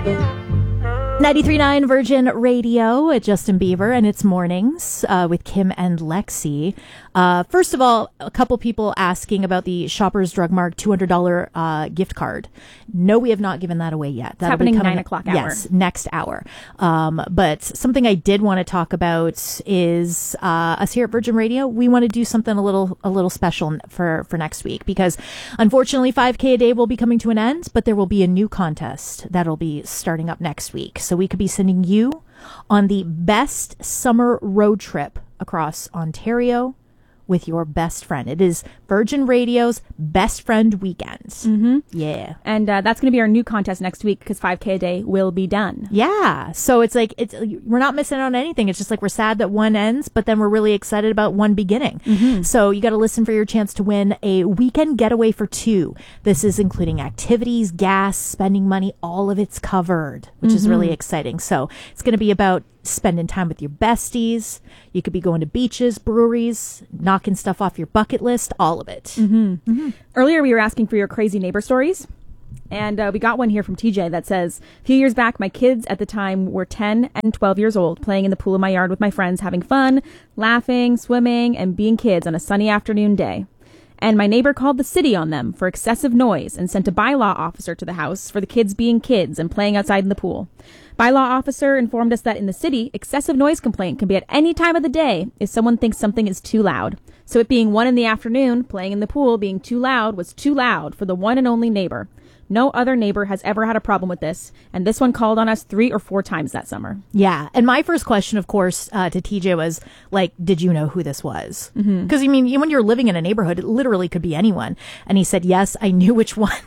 93.9 Virgin Radio at Justin Bieber and its mornings with Kim and Lexi. First of all, a couple people asking about the Shoppers Drug Mart $200 gift card. No, we have not given that away yet. That'll be coming 9 o'clock hour. Yes, next hour. But something I did want to talk about is us here at Virgin Radio. We want to do something a little special for next week because unfortunately 5K a day will be coming to an end, but there will be a new contest that'll be starting up next week. So we could be sending you on the best summer road trip across Ontario with your best friend. It is Virgin Radio's Best Friend Weekend. Mm-hmm. Yeah. And that's going to be our new contest next week because 5K a day will be done. Yeah. So it's like, we're not missing out on anything. It's just like we're sad that one ends, but then we're really excited about one beginning. Mm-hmm. So you got to listen for your chance to win a weekend getaway for two. This is including activities, gas, spending money, all of it's covered, which is really exciting. So it's going to be about spending time with your besties. You could be going to beaches, breweries, knocking stuff off your bucket list, all of it. Earlier, we were asking for your crazy neighbor stories. And we got one here from TJ that says, a few years back, my kids at the time were 10 and 12 years old, playing in the pool in my yard with my friends, having fun, laughing, swimming, and being kids on a sunny afternoon day. And my neighbor called the city on them for excessive noise and sent a bylaw officer to the house for the kids being kids and playing outside in the pool. Bylaw officer informed us that in the city, excessive noise complaint can be at any time of the day if someone thinks something is too loud. So it being 1 p.m, playing in the pool being too loud was too loud for the one and only neighbor. No other neighbor has ever had a problem with this, and this one called on us 3 or 4 times that summer. Yeah, and my first question, of course, to TJ was, like, did you know who this was? Because, I mean, when you're living in a neighborhood, it literally could be anyone. And he said, yes, I knew which one.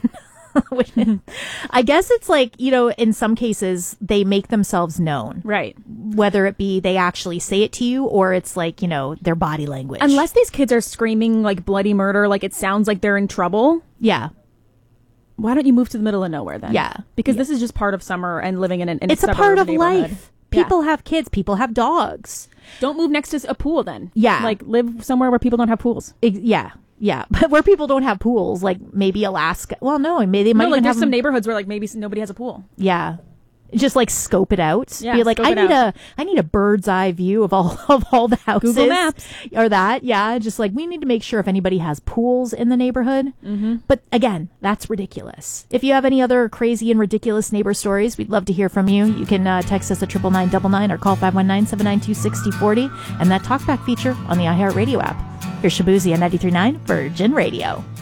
I guess it's like, in some cases, they make themselves known. Right. Whether it be they actually say it to you or it's like, their body language. Unless these kids are screaming like bloody murder, like it sounds like they're in trouble. Yeah. Why don't you move to the middle of nowhere then? Yeah. Because this is just part of summer and living in it's a part of life. People have kids. People have dogs. Don't move next to a pool then. Yeah. Like live somewhere where people don't have pools. Yeah. Yeah. But where people don't have pools, like maybe Alaska. Well, no, maybe they might even there's have some neighborhoods where like maybe nobody has a pool. Yeah. Just like scope it out. Yeah, be like, I need a bird's eye view of all the houses. Google Maps. Or that. Yeah. Just like we need to make sure if anybody has pools in the neighborhood. But again, that's ridiculous. If you have any other crazy and ridiculous neighbor stories, we'd love to hear from you. You can text us at 99999 or call 519-792-6040 and that talkback feature on the iHeartRadio app. Here's Shabuzi on 93.9 Virgin Radio.